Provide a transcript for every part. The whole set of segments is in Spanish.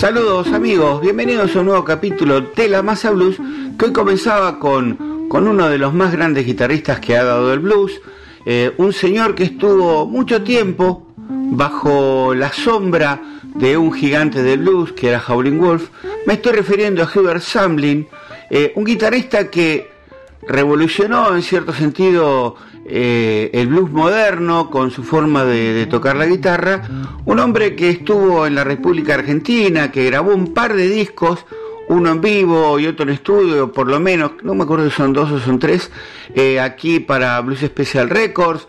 Saludos amigos, bienvenidos a un nuevo capítulo de La Masa Blues, que hoy comenzaba con uno de los más grandes guitarristas que ha dado el blues, un señor que estuvo mucho tiempo bajo la sombra de un gigante del blues que era Howlin' Wolf. Me estoy refiriendo a Hubert Sumlin, un guitarrista que revolucionó en cierto sentido el blues moderno con su forma de tocar la guitarra, un hombre que estuvo en la República Argentina, que grabó un par de discos, uno en vivo y otro en estudio, por lo menos, no me acuerdo si son 2 o son 3, aquí para Blues Special Records.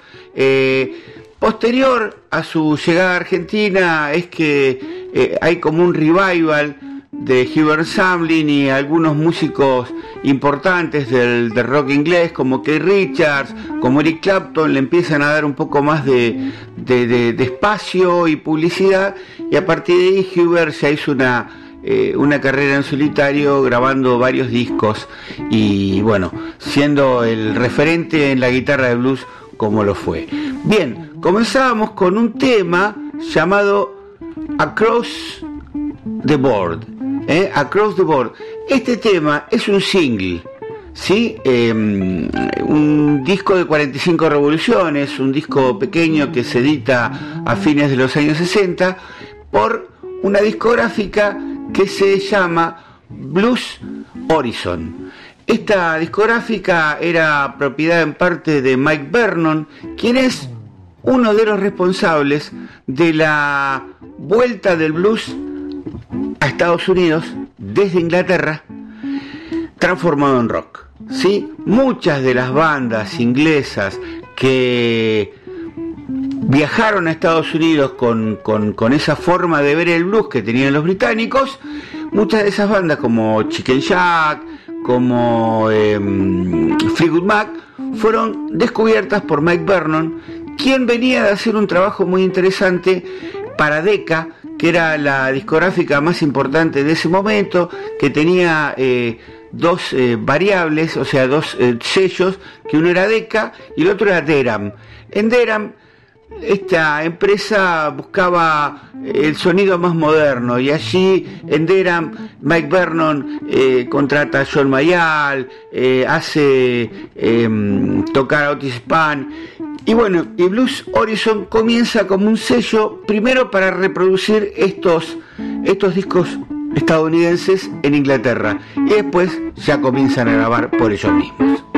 Posterior a su llegada a Argentina es que hay como un revival de Hubert Sumlin y algunos músicos importantes del rock inglés como Keith Richards, como Eric Clapton, le empiezan a dar un poco más de espacio y publicidad, y a partir de ahí Hubert se hizo una carrera en solitario grabando varios discos y bueno, siendo el referente en la guitarra de blues como lo fue. Bien, comenzábamos con un tema llamado Across the Board. Across the Board. Este tema es un single, ¿sí? Un disco de 45 revoluciones, un disco pequeño que se edita a fines de los años 60 por una discográfica que se llama Blues Horizon. Esta discográfica era propiedad en parte de Mike Vernon, quien es uno de los responsables de la vuelta del blues a Estados Unidos desde Inglaterra, transformado en rock, ¿sí? Muchas de las bandas inglesas que viajaron a Estados Unidos con esa forma de ver el blues que tenían los británicos, muchas de esas bandas como Chicken Shack, como Fleetwood Mac, fueron descubiertas por Mike Vernon, quien venía de hacer un trabajo muy interesante para Decca, que era la discográfica más importante de ese momento, que tenía dos variables, o sea, dos sellos, que uno era Decca y el otro era Deram. En Deram, esta empresa buscaba el sonido más moderno, y allí en Deram Mike Vernon contrata a John Mayall, hace tocar a Otis Spann. Y bueno, y Blues Horizon comienza como un sello, primero para reproducir estos discos estadounidenses en Inglaterra, y después ya comienzan a grabar por ellos mismos.